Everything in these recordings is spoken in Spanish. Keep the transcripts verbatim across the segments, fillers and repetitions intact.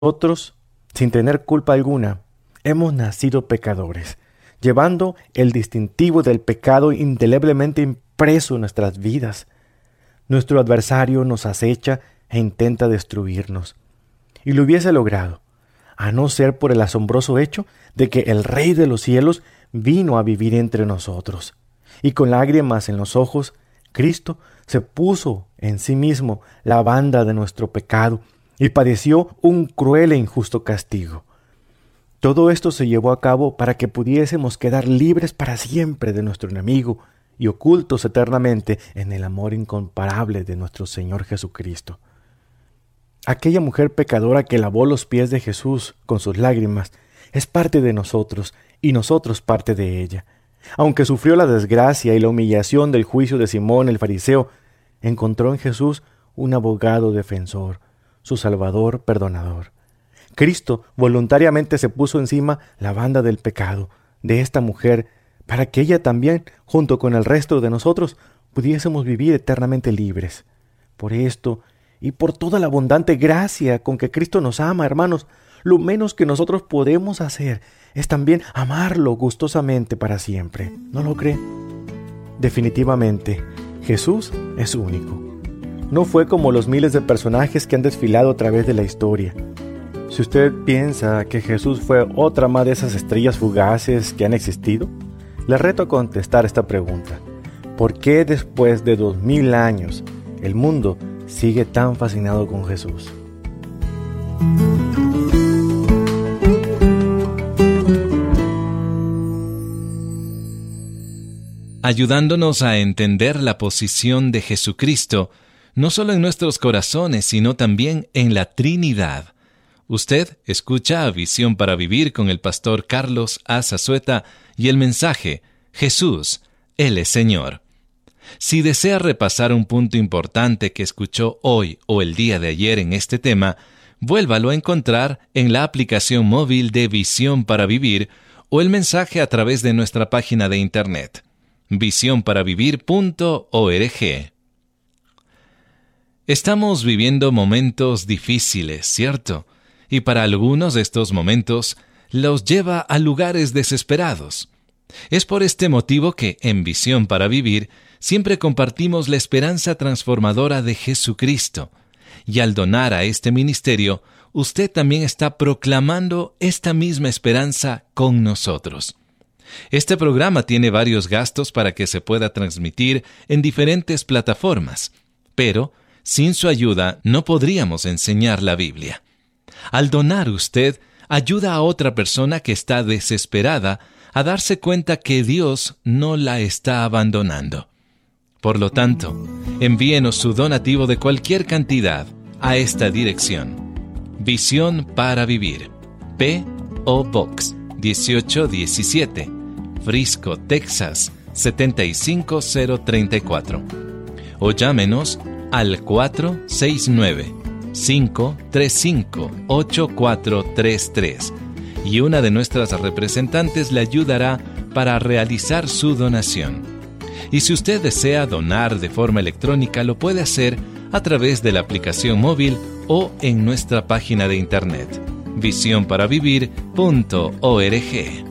Nosotros, sin tener culpa alguna, hemos nacido pecadores, llevando el distintivo del pecado indeleblemente impreso en nuestras vidas. Nuestro adversario nos acecha e intenta destruirnos. Y lo hubiese logrado, a no ser por el asombroso hecho de que el Rey de los cielos vino a vivir entre nosotros. Y con lágrimas en los ojos, Cristo se puso en sí mismo la banda de nuestro pecado y padeció un cruel e injusto castigo. Todo esto se llevó a cabo para que pudiésemos quedar libres para siempre de nuestro enemigo y ocultos eternamente en el amor incomparable de nuestro Señor Jesucristo. Aquella mujer pecadora que lavó los pies de Jesús con sus lágrimas es parte de nosotros y nosotros parte de ella. Aunque sufrió la desgracia y la humillación del juicio de Simón el fariseo, encontró en Jesús un abogado defensor, su Salvador perdonador. Cristo voluntariamente se puso encima la banda del pecado de esta mujer para que ella también, junto con el resto de nosotros, pudiésemos vivir eternamente libres. Por esto, y por toda la abundante gracia con que Cristo nos ama, hermanos, lo menos que nosotros podemos hacer es también amarlo gustosamente para siempre. ¿No lo cree? Definitivamente, Jesús es único. No fue como los miles de personajes que han desfilado a través de la historia. Si usted piensa que Jesús fue otra más de esas estrellas fugaces que han existido, le reto a contestar esta pregunta. ¿Por qué después de dos mil años el mundo sigue tan fascinado con Jesús? Ayudándonos a entender la posición de Jesucristo, no solo en nuestros corazones, sino también en la Trinidad. Usted escucha a Visión para Vivir con el pastor Carlos A. Zazueta y el mensaje, Jesús, Él es Señor. Si desea repasar un punto importante que escuchó hoy o el día de ayer en este tema, vuélvalo a encontrar en la aplicación móvil de Visión para Vivir o el mensaje a través de nuestra página de internet, visión para vivir punto org. Estamos viviendo momentos difíciles, ¿cierto? Y para algunos de estos momentos los lleva a lugares desesperados. Es por este motivo que en Visión para Vivir siempre compartimos la esperanza transformadora de Jesucristo. Y al donar a este ministerio, usted también está proclamando esta misma esperanza con nosotros. Este programa tiene varios gastos para que se pueda transmitir en diferentes plataformas, pero sin su ayuda no podríamos enseñar la Biblia. Al donar usted, ayuda a otra persona que está desesperada a darse cuenta que Dios no la está abandonando. Por lo tanto, envíenos su donativo de cualquier cantidad a esta dirección. Visión para Vivir, P O Box dieciocho diecisiete, Frisco, Texas setenta y cinco cero treinta y cuatro. O llámenos al cuatro seis nueve, cinco tres cinco, ocho cuatro tres tres y una de nuestras representantes le ayudará para realizar su donación. Y si usted desea donar de forma electrónica, lo puede hacer a través de la aplicación móvil o en nuestra página de internet, visión para vivir punto org.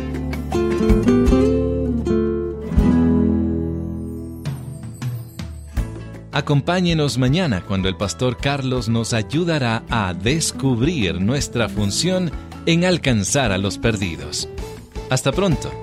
Acompáñenos mañana cuando el pastor Carlos nos ayudará a descubrir nuestra función en alcanzar a los perdidos. Hasta pronto.